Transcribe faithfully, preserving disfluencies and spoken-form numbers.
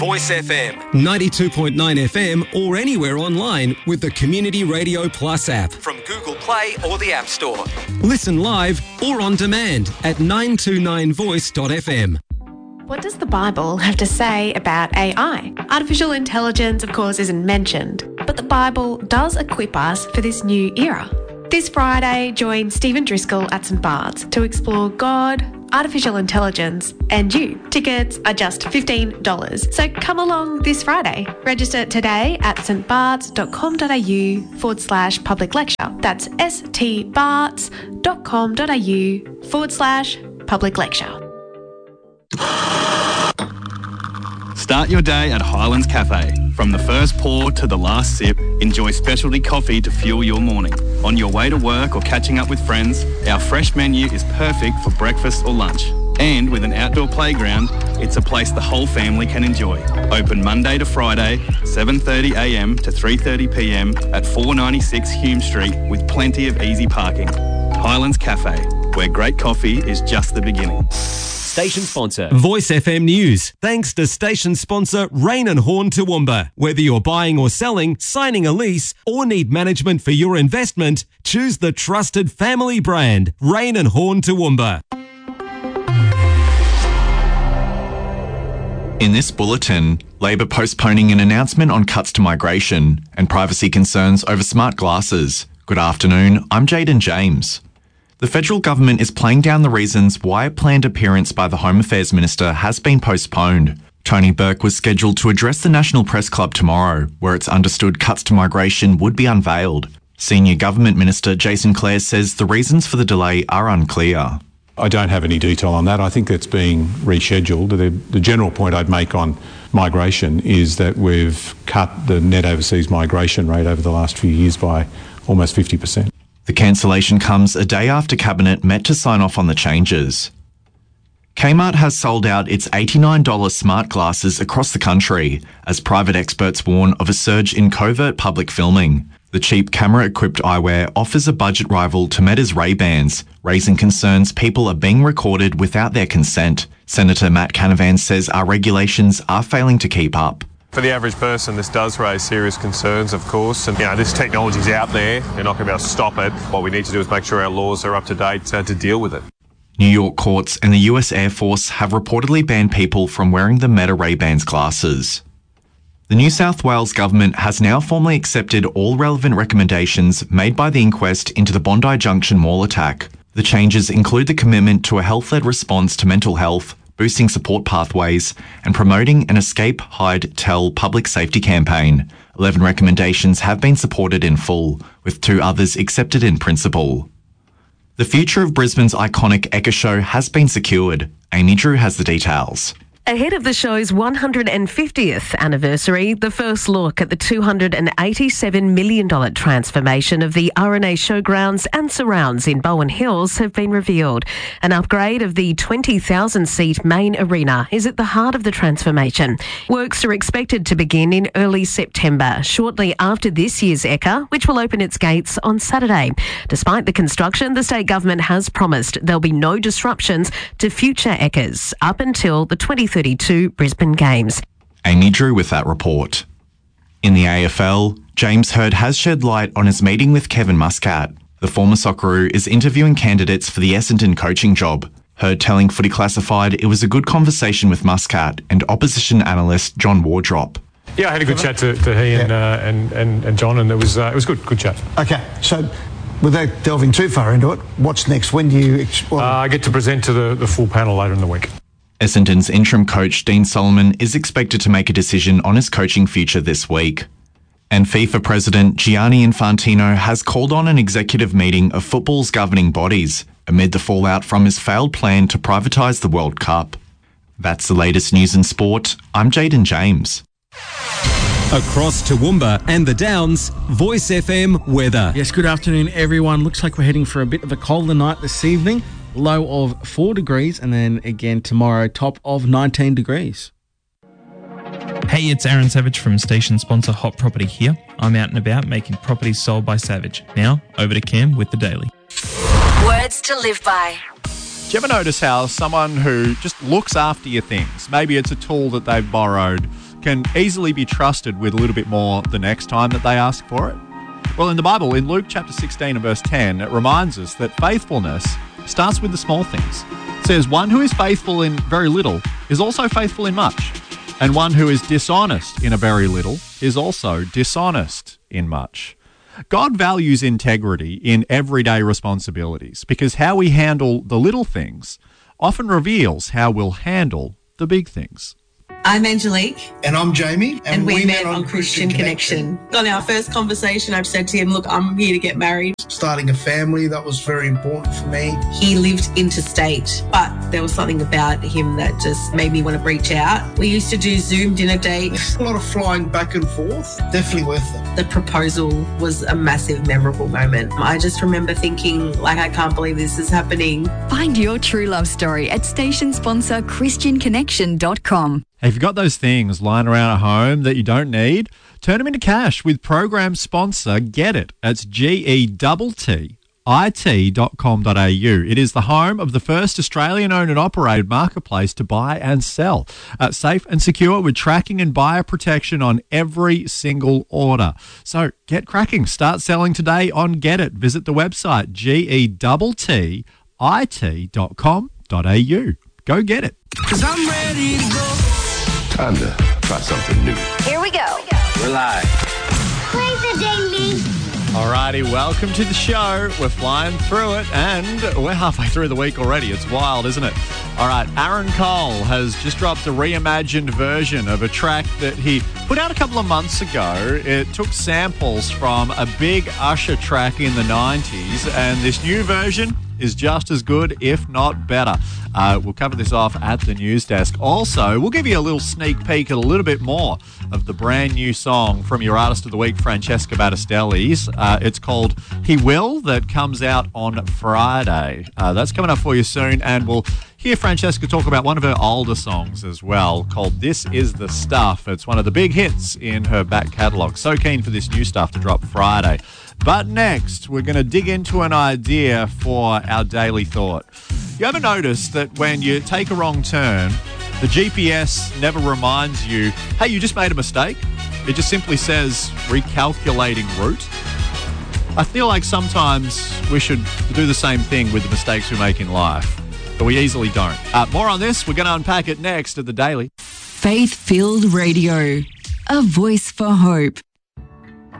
Voice F M, ninety-two point nine F M, or anywhere online with the Community Radio Plus app from Google Play or the App Store. Listen live or on demand at nine two nine voice dot f m. What does the Bible have to say about A I? Artificial intelligence, of course, isn't mentioned, but the Bible does equip us for this new era. This Friday, join Stephen Driscoll at St Bart's to explore God, artificial intelligence, and you. Tickets are just fifteen dollars, so come along this Friday. Register today at stbarts.com.au forward slash public lecture. That's stbarts.com.au forward slash public lecture. Start your day at Highlands Cafe. From the first pour to the last sip, enjoy specialty coffee to fuel your morning. On your way to work or catching up with friends, our fresh menu is perfect for breakfast or lunch. And with an outdoor playground, it's a place the whole family can enjoy. Open Monday to Friday, seven thirty a m to three thirty p m at four ninety-six Hume Street with plenty of easy parking. Highlands Cafe, where great coffee is just the beginning. Station sponsor. Voice F M News. Thanks to station sponsor Rain and Horn Toowoomba. Whether you're buying or selling, signing a lease, or need management for your investment, choose the trusted family brand, Rain and Horn Toowoomba. In this bulletin, Labor postponing an announcement on cuts to migration and privacy concerns over smart glasses. Good afternoon, I'm Jaden James. The federal government is playing down the reasons why a planned appearance by the Home Affairs Minister has been postponed. Tony Burke was scheduled to address the National Press Club tomorrow, where it's understood cuts to migration would be unveiled. Senior Government Minister Jason Clare says the reasons for the delay are unclear. I don't have any detail on that. I think that's being rescheduled. The, the general point I'd make on migration is that we've cut the net overseas migration rate over the last few years by almost fifty percent. The cancellation comes a day after Cabinet met to sign off on the changes. Kmart has sold out its eighty-nine dollars smart glasses across the country as private experts warn of a surge in covert public filming. The cheap camera-equipped eyewear offers a budget rival to Meta's Ray-Bans, raising concerns people are being recorded without their consent. Senator Matt Canavan says our regulations are failing to keep up. For the average person, this does raise serious concerns, of course, and you know, this technology's out there. You're not going to be able to stop it. What we need to do is make sure our laws are up to date uh, to deal with it. New York courts and the U S Air Force have reportedly banned people from wearing the Meta Ray-Bans glasses. The New South Wales government has now formally accepted all relevant recommendations made by the inquest into the Bondi Junction mall attack. The changes include the commitment to a health-led response to mental health, boosting support pathways, and promoting an Escape, Hide, Tell public safety campaign. Eleven recommendations have been supported in full, with two others accepted in principle. The future of Brisbane's iconic Ekka Show has been secured. Amy Drew has the details. Ahead of the show's one hundred fiftieth anniversary, the first look at the two hundred eighty-seven million dollars transformation of the R N A Showgrounds and surrounds in Bowen Hills have been revealed. An upgrade of the twenty thousand seat main arena is at the heart of the transformation. Works are expected to begin in early September, shortly after this year's Ekka, which will open its gates on Saturday. Despite the construction, the state government has promised there'll be no disruptions to future Ekkas up until the twenty thirty-two Brisbane Games. Amy Drew with that report. In the A F L, James Hird has shed light on his meeting with Kevin Muscat. The former Socceroo is interviewing candidates for the Essendon coaching job. Hird telling Footy Classified it was a good conversation with Muscat and opposition analyst John Wardrop. Yeah, I had a good chat to, to he and, yeah. uh, and, and and John, and it was uh, it was good, good chat. Okay, so without delving too far into it, what's next? When do you? Explore? Uh, I get to present to the, the full panel later in the week. Essendon's interim coach Dean Solomon is expected to make a decision on his coaching future this week. And FIFA President Gianni Infantino has called on an executive meeting of football's governing bodies amid the fallout from his failed plan to privatise the World Cup. That's the latest news in sport. I'm Jaden James. Across Toowoomba and the Downs, Voice F M weather. Yes, good afternoon, everyone. Looks like we're heading for a bit of a colder night this evening. Low of four degrees, and then again tomorrow, top of nineteen degrees. Hey, it's Aaron Savage from station sponsor Hot Property here. I'm out and about making properties sold by Savage. Now, over to Cam with the Daily. Words to live by. Do you ever notice how someone who just looks after your things, maybe it's a tool that they've borrowed, can easily be trusted with a little bit more the next time that they ask for it? Well, in the Bible, in Luke chapter sixteen and verse ten, it reminds us that faithfulness starts with the small things. It says, one who is faithful in very little is also faithful in much, and one who is dishonest in a very little is also dishonest in much. God values integrity in everyday responsibilities because how we handle the little things often reveals how we'll handle the big things. I'm Angelique. And I'm Jamie. And, and we, we met, met on Christian, Christian Connection. Connection. On our first conversation, I've said to him, look, I'm here to get married. Starting a family, that was very important for me. He lived interstate, but there was something about him that just made me want to reach out. We used to do Zoom dinner dates. A lot of flying back and forth. Definitely worth it. The proposal was a massive, memorable moment. I just remember thinking, like, I can't believe this is happening. Find your true love story at station sponsor christian connection dot com. If you've got those things lying around at home that you don't need, turn them into cash with program sponsor Get It. That's G E T T I T dot com dot A U. It is the home of the first Australian-owned and operated marketplace to buy and sell. Uh, safe and secure with tracking and buyer protection on every single order. So get cracking. Start selling today on Get It. Visit the website G E T T I T dot com dot A U. Go get it. 'Cause I'm ready to go. Time to try something new. Here we go. We're live. Play the ding-ding. Alrighty, welcome to the show. We're flying through it, and we're halfway through the week already. It's wild, isn't it? All right, Aaron Cole has just dropped a reimagined version of a track that he put out a couple of months ago. It took samples from a big Usher track in the nineties, and this new version is just as good, if not better. Uh, we'll cover this off at the news desk. Also, we'll give you a little sneak peek at a little bit more of the brand new song from your Artist of the Week, Francesca Battistelli's. Uh, it's called He Will, that comes out on Friday. Uh, that's coming up for you soon, and we'll hear Francesca talk about one of her older songs as well, called This Is The Stuff. It's one of the big hits in her back catalogue. So keen for this new stuff to drop Friday. But next, we're going to dig into an idea for our daily thought. You ever notice that when you take a wrong turn, the G P S never reminds you, hey, you just made a mistake? It just simply says recalculating route. I feel like sometimes we should do the same thing with the mistakes we make in life, but we easily don't. Uh, more on this, we're going to unpack it next at The Daily. Faith-filled radio, a voice for hope.